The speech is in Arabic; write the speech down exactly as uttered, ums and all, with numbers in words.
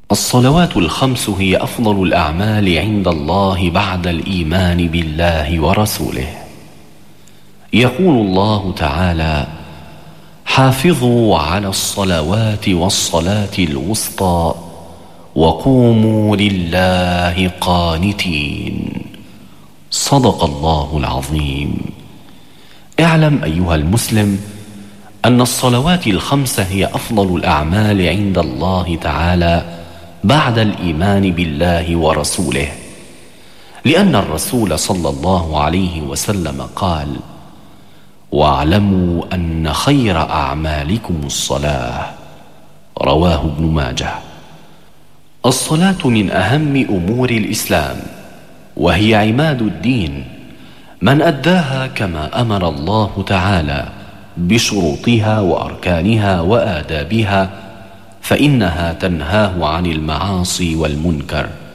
الصلوات الخمس هي أفضل الأعمال عند الله بعد الإيمان بالله ورسوله. يقول الله تعالى: حافظوا على الصلوات والصلاة الوسطى وقوموا لله قانتين. صدق الله العظيم. اعلم أيها المسلم أن الصلوات الخمس هي أفضل الأعمال عند الله تعالى بعد الإيمان بالله ورسوله، لأن الرسول صلى الله عليه وسلم قال: واعلموا أن خير أعمالكم الصلاة. رواه ابن ماجه. الصلاة من أهم أمور الإسلام، وهي عماد الدين. من أداها كما أمر الله تعالى بشروطها وأركانها وآدابها فإنها تنهاه عن المعاصي والمنكر.